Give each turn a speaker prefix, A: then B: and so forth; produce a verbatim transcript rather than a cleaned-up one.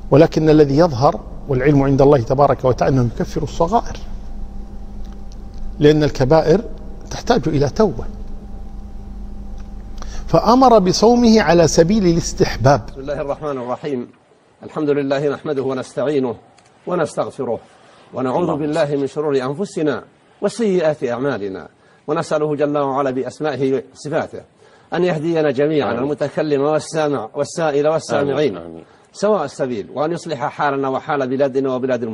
A: ولكن الذي يظهر والعلم عند الله تبارك وتعالى أنه يكفر الصغائر، لأن الكبائر تحتاج إلى توبة، فأمر بصومه على سبيل الاستحباب.
B: بسم الله الرحمن الرحيم. الحمد لله نحمده ونستعينه ونستغفره ونعوذ بالله من شرور أنفسنا وسيئات أعمالنا، ونسأله جل وعلا بأسمائه وصفاته أن يهدينا جميعا المتكلم والسامع والسائل والسامعين سواء السبيل، وأن يصلح حالنا وحال بلادنا وبلاد المسلمين.